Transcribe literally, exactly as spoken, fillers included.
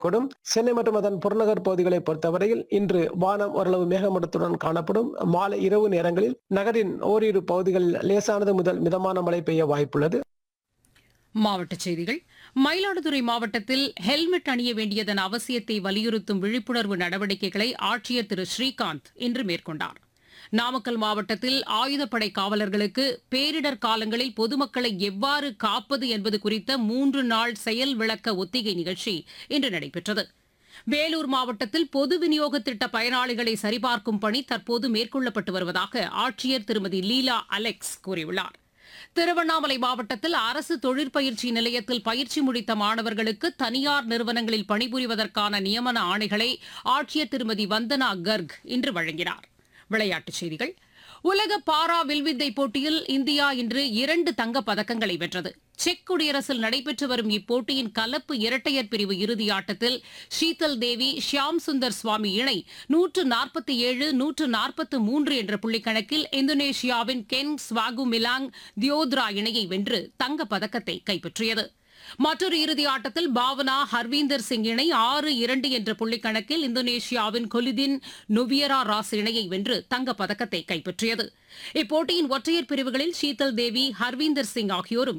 கூடும். சென்னை மற்றும் அதன் புறநகர் பகுதிகளை பொறுத்தவரையில் இன்று வானம் ஓரளவு மேகமூட்டத்துடன் காணப்படும். மாலை இரவு நேரங்களில் நகரின் ஓரிரு பகுதிகளில் லேசானது முதல் மிதமான மழை பெய்ய வாய்ப்புள்ளது. மாவட்டச் செய்திகள். மயிலாடுதுறை மாவட்டத்தில் ஹெல்மெட் அணிய வேண்டியதன் அவசியத்தை வலியுறுத்தும் விழிப்புணர்வு நடவடிக்கைகளை ஆட்சியர் திரு ஸ்ரீகாந்த் இன்று மேற்கொண்டார். நாமக்கல் மாவட்டத்தில் ஆயுதப்படை காவலர்களுக்கு பேரிடர் காலங்களில் பொதுமக்களை எவ்வாறு காப்பது என்பது குறித்த மூன்று நாள் செயல் விளக்க ஒத்திகை நிகழ்ச்சி இன்று நடைபெற்றது. வேலூர் மாவட்டத்தில் பொது விநியோக திட்ட பயனாளிகளை சரிபார்க்கும் பணி தற்போது மேற்கொள்ளப்பட்டு வருவதாக ஆட்சியர் திருமதி லீலா அலெக்ஸ் கூறியுள்ளார். திருவண்ணாமலை மாவட்டத்தில் அரசு தொழிற்பயிற்சி நிலையத்தில் பயிற்சி முடித்த மாணவர்களுக்கு தனியார் நிறுவனங்களில் பணிபுரிவதற்கான நியமன ஆணைகளை ஆட்சியர் திருமதி வந்தனா கர்க் இன்று வழங்கினார். விளையாட்டுச் செய்திகள். உலக பாரா வில்வித்தை போட்டியில் இந்தியா இன்று இரண்டு தங்கப் பதக்கங்களை வென்றது. செக் குடியரசில் நடைபெற்று வரும் இப்போட்டியின் கலப்பு இரட்டையர் பிரிவு இறுதி ஆட்டத்தில் ஷீதல் தேவி ஷியாம் சுந்தர் சுவாமி இணை நூற்று நாற்பத்தி ஏழு நூற்று நாற்பத்து மூன்று என்ற புள்ளிக்கணக்கில் இந்தோனேஷியாவின் கென் ஸ்வாகு மிலாங் தியோத்ரா இணையை வென்று தங்கப் பதக்கத்தை கைப்பற்றியது. மற்றொரு இறுதி ஆட்டத்தில் பாவனா ஹர்வீந்தர் சிங் இணை ஆறு இரண்டு என்ற புள்ளிக்கணக்கில் இந்தோனேஷியாவின் கொலிதின் நொவியரா ராஸ் இணையை வென்று தங்கப் பதக்கத்தை கைப்பற்றியது. இப்போட்டியின் ஒற்றையர் பிரிவுகளில் ஷீதல் தேவி ஹர்வீந்தர் சிங் ஆகியோரும்